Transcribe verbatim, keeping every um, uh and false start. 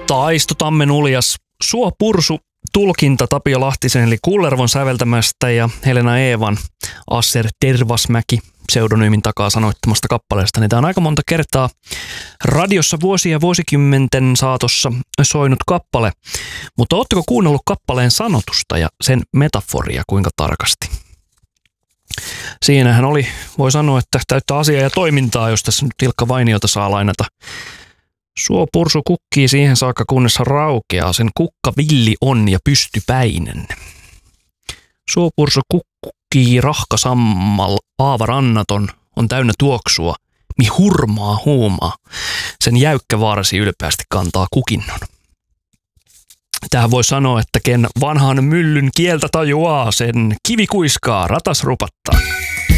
Taisto Tammen uljas Suo Pursu tulkinta Tapio Lahtisen eli Kullervon säveltämästä ja Helena Eevan Asser Tervasmäki pseudonyymin takaa sanoittamasta kappaleesta. Niin tämä on aika monta kertaa radiossa vuosia ja vuosikymmenten saatossa soinut kappale. Mutta ootteko kuunnellut kappaleen sanotusta ja sen metaforia kuinka tarkasti? Siinähän oli, voi sanoa, että täyttä asiaa ja toimintaa, jos tässä nyt Ilkka Vainiota saa lainata. Suo Pursu kukkii siihen saakka, kunnes raukeaa. Sen kukka villi on ja pystypäinen. Suo Pursu kukkii rahkasammal, aavarannaton, on täynnä tuoksua, mi hurmaa huumaa. Sen jäykkä varsi ylpeästi kantaa kukinnon. Tähän voi sanoa, että ken vanhan myllyn kieltä tajuaa, sen kivi kuiskaa, ratas rupattaa.